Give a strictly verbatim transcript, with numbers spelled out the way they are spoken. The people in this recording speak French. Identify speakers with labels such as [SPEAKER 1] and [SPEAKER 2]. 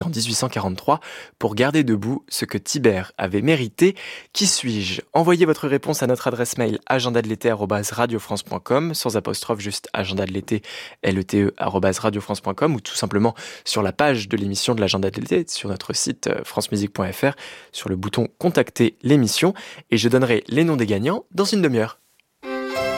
[SPEAKER 1] en dix-huit cent quarante-trois pour garder debout ce que Tibère avait mérité. Qui suis-je ? Envoyez votre réponse à notre adresse mail agenda de l'été arobase radio france point com, sans apostrophe, juste agenda de l'été, L E T E, arobase radio france point com, ou tout simplement sur la page de l'émission de l'agenda de l'été, sur notre site france musique point f r, sur le bouton contacter l'émission, et je donnerai les noms des gagnants dans une demi-heure.